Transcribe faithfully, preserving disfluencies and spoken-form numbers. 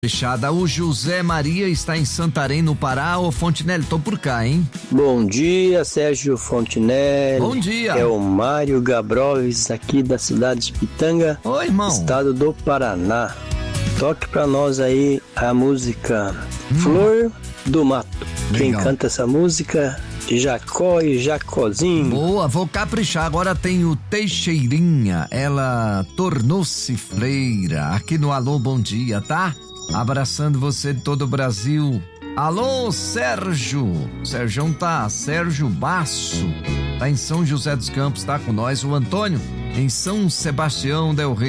Fechada. O José Maria está em Santarém, no Pará. Ô Fontinelli, tô por cá, hein? Bom dia, Sérgio Fontinelli. Bom dia. É o Mário Gabroves, aqui da cidade de Pitanga. Oi, irmão. Estado do Paraná. Toque pra nós aí a música hum. Flor do Mato. Legal. Quem canta essa música? Jacó e Jacozinho. Boa, vou caprichar. Agora tem o Teixeirinha. Ela tornou-se freira. Aqui no Alô, bom dia, tá? Abraçando você de todo o Brasil. Alô, Sérgio. Sérgio tá, Sérgio Basso. Tá em São José dos Campos, tá com nós. O Antônio em São Sebastião del Rei.